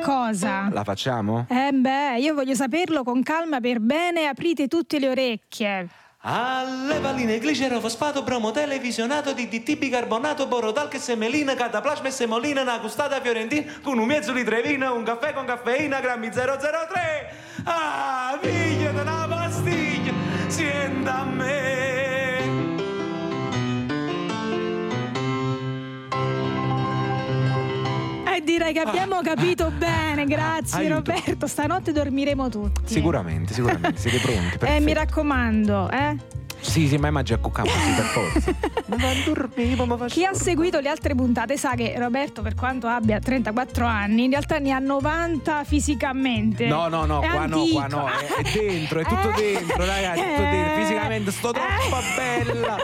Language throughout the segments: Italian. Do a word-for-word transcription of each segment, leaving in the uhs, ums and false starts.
Cosa? La facciamo? Eh beh, io voglio saperlo con calma, per bene, aprite tutte le orecchie. Alle palline, glicero, fosfato, bromo, televisionato, D D T, bicarbonato, borodalche, semelina, cataplasma e semolina, una gustata fiorentina, con un mezzo litro di vino, un caffè con caffeina, grammi zero zero tre. Ah, figlio di una pastiglia, sienta a me. E direi che abbiamo Ah. capito bene, grazie Aiuto. Roberto, stanotte dormiremo tutti. Sicuramente, sicuramente, siete pronti? Eh, Perfetto. mi raccomando, eh? Sì, sì, ma immagino a cuccampo, sì, per forza. Ma va a dormire, ma Chi ha seguito le altre puntate sa che Roberto, per quanto abbia trentaquattro anni, in realtà ne ha novanta fisicamente. No, no, no, È qua no, antico. qua no, è, è dentro, è tutto Eh. dentro, ragazzi, tutto Eh. dentro. Fisicamente sto troppo Eh. bella.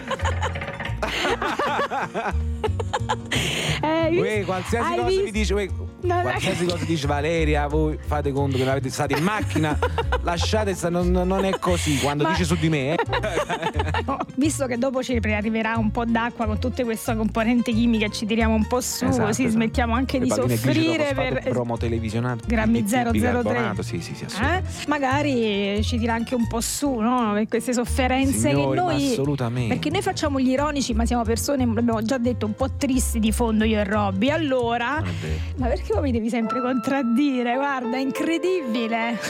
Eh, vis- Uè, qualsiasi hai cosa visto? mi dice, uè, No, qualsiasi cosa dice Valeria, voi fate conto che non avete stato in macchina, lasciate stare, non, non è così quando Ma- dice su di me, eh. no, visto che dopo ci arriverà un po' d'acqua con tutte queste componenti chimiche, ci tiriamo un po' su, Esatto, così esatto. smettiamo anche Le di palline soffrire glicero, per bromo televisionato, grammi zero zero tre. bicarbonato, sì, sì, sì, assolutamente. Eh? Magari ci tira anche un po' su, no? Per queste sofferenze Signori, che ma noi. assolutamente. Perché noi facciamo gli ironici, ma siamo persone, l'abbiamo già detto, un po' tristi di fondo io e Robby. Allora. Non è vero. Ma perché voi mi devi sempre contraddire? Guarda, è incredibile.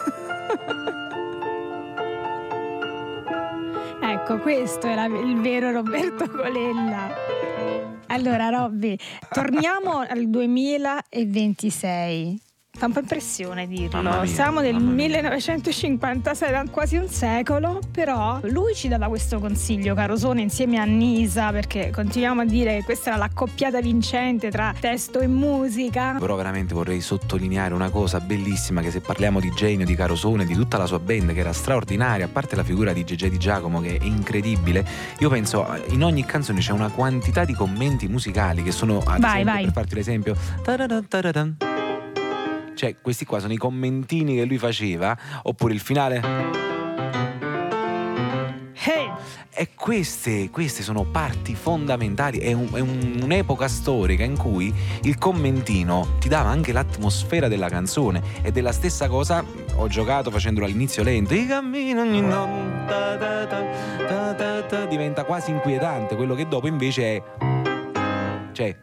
Ecco, questo era il vero Roberto Colella. Allora, Robby, torniamo al duemilaventisei. Fa un po' impressione dirlo. Mamma mia, Siamo nel mamma mia. millenovecentocinquantasei, da quasi un secolo, però lui ci dava questo consiglio, Carosone, insieme a Nisa, perché continuiamo a dire che questa era l'accoppiata vincente tra testo e musica. Però veramente vorrei sottolineare una cosa bellissima, che se parliamo di genio, di Carosone, di tutta la sua band che era straordinaria, a parte la figura di Gegè Di Giacomo che è incredibile, io penso in ogni canzone c'è una quantità di commenti musicali che sono, ad Vai, esempio, vai. per farti l'esempio, taradan taradan. Cioè questi qua sono i commentini che lui faceva, oppure il finale. Hey! E queste, queste sono parti fondamentali, è, un- è un- un'epoca storica in cui il commentino ti dava anche l'atmosfera della canzone, ed è la stessa cosa, ho giocato facendolo all'inizio lento, i cammini ogni notte, ta ta ta, ta ta ta, diventa quasi inquietante, quello che dopo invece è, cioè,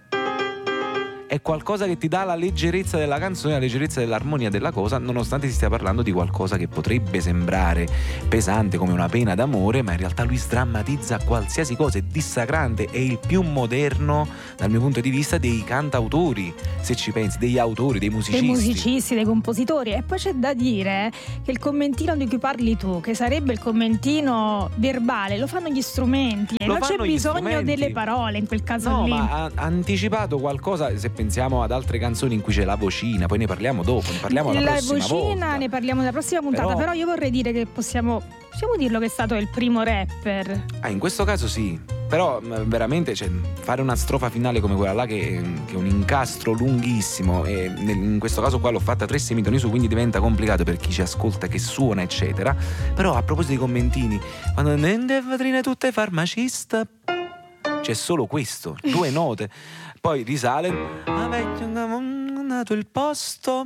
è qualcosa che ti dà la leggerezza della canzone, la leggerezza dell'armonia della cosa, nonostante si stia parlando di qualcosa che potrebbe sembrare pesante come una pena d'amore, ma in realtà lui sdrammatizza qualsiasi cosa, è dissacrante, è il più moderno dal mio punto di vista dei cantautori, se ci pensi, degli autori, dei musicisti. Dei musicisti, dei compositori. E poi c'è da dire che il commentino di cui parli tu, che sarebbe il commentino verbale, lo fanno gli strumenti, e Lo non c'è fanno gli bisogno strumenti. delle parole in quel caso No, lì. ma ha ha anticipato qualcosa, se pensiamo ad altre canzoni in cui c'è la vocina, poi ne parliamo dopo, ne parliamo la La prossima vocina volta. ne parliamo nella prossima puntata, però, Però- io vorrei dire che possiamo possiamo dirlo che è stato il primo rapper. Ah, in questo caso sì, però mh, veramente, cioè, fare una strofa finale come quella là che, che è un incastro lunghissimo, e nel- in questo caso qua l'ho fatta tre semitoni su, quindi diventa complicato per chi ci ascolta, che suona eccetera. Però a proposito dei commentini, quando nende vetrine tutte farmacista, c'è solo questo, due note, poi risale, avete dato il posto.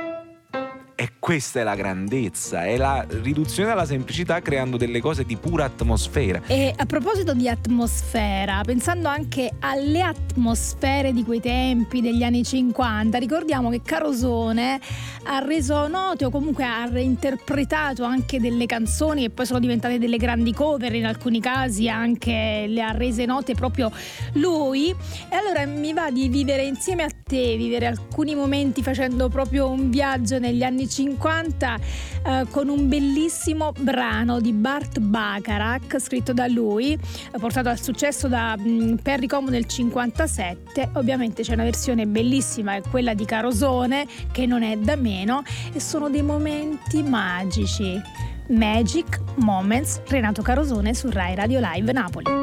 E questa è la grandezza, è la riduzione alla semplicità, creando delle cose di pura atmosfera. E a proposito di atmosfera, pensando anche alle atmosfere di quei tempi, degli anni cinquanta, ricordiamo che Carosone ha reso note, o comunque ha reinterpretato anche delle canzoni che poi sono diventate delle grandi cover, in alcuni casi anche le ha rese note proprio lui. E allora mi va di vivere insieme a te, vivere alcuni momenti facendo proprio un viaggio negli anni cinquanta eh, con un bellissimo brano di Burt Bacharach scritto da lui, portato al successo da mh, Perry Como nel cinquantasette. Ovviamente c'è una versione bellissima, è quella di Carosone, che non è da meno, e sono dei momenti magici. Magic Moments, Renato Carosone su Rai Radio Live Napoli.